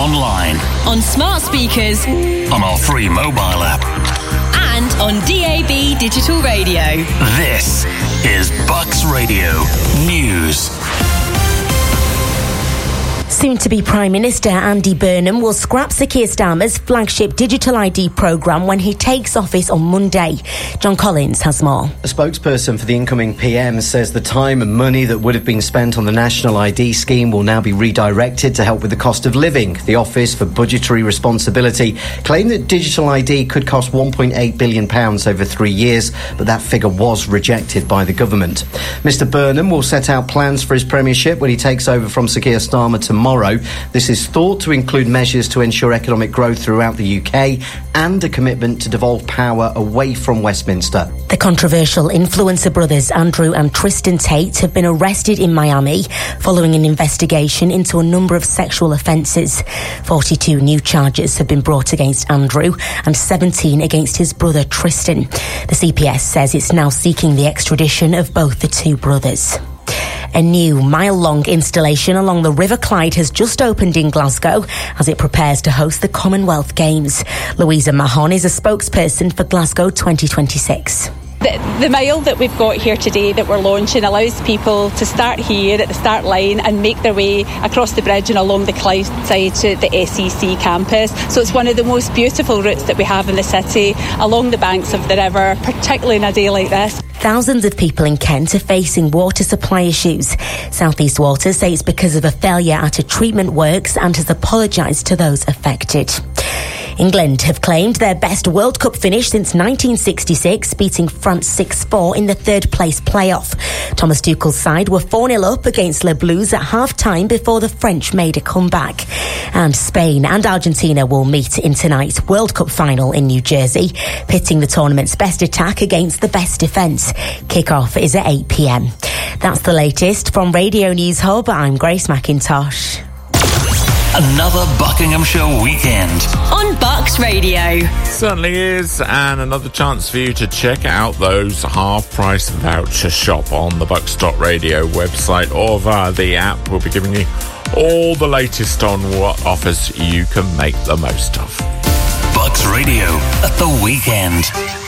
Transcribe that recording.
online, on smart speakers, on our free mobile app, and on DAB digital radio. This is Bucks Radio News. Soon-to-be Prime Minister Andy Burnham will scrap Sir Keir Starmer's flagship digital ID programme when he takes office on Monday. John Collins has more. A spokesperson for the incoming PM says the time and money that would have been spent on the National ID scheme will now be redirected to help with the cost of living. The Office for Budgetary Responsibility claimed that digital ID could cost £1.8 billion over 3 years, but that figure was rejected by the government. Mr Burnham will set out plans for his premiership when he takes over from Sir Keir Starmer tomorrow. This is thought to include measures to ensure economic growth throughout the UK and a commitment to devolve power away from Westminster. The controversial influencer brothers Andrew and Tristan Tate have been arrested in Miami following an investigation into a number of sexual offences. 42 new charges have been brought against Andrew and 17 against his brother Tristan. The CPS says it's now seeking the extradition of both the two brothers. A new mile-long installation along the River Clyde has just opened in Glasgow as it prepares to host the Commonwealth Games. Louisa Mahon is a spokesperson for Glasgow 2026. The mile that we've got here today that we're launching allows people to start here at the start line and make their way across the bridge and along the Clyde side to the SEC campus. So it's one of the most beautiful routes that we have in the city, along the banks of the river, particularly in a day like this. Thousands of people in Kent are facing water supply issues. South East Water say it's because of a failure at a treatment works and has apologised to those affected. England have claimed their best World Cup finish since 1966, beating France 6-4 in the third place playoff. Thomas Tuchel's side were 4-0 up against Les Bleus at half-time before the French made a comeback. And Spain and Argentina will meet in tonight's World Cup final in New Jersey, pitting the tournament's best attack against the best defence. Kick-off is at 8 p.m. That's the latest from Radio News Hub. I'm Grace McIntosh. Another Buckinghamshire weekend on Bucks Radio. Certainly is, and another chance for you to check out those half-price voucher shop on the Bucks.radio website or via the app. We'll be giving you all the latest on what offers you can make the most of. Bucks Radio at the weekend.